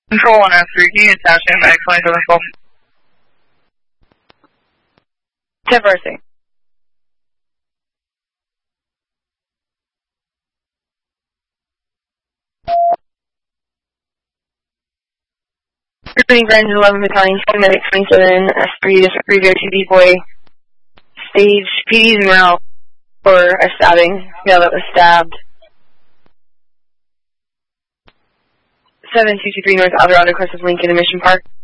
Control 103, can you attach him back 2712? 10 versing. Recruiting Branch 11 Battalion, Medic 27, S3, District 3, VOTB boy. Stage PD's en route for a stabbing. Male that was stabbed. 7223 North Eldorado, Crest of Lincoln, Mission Park.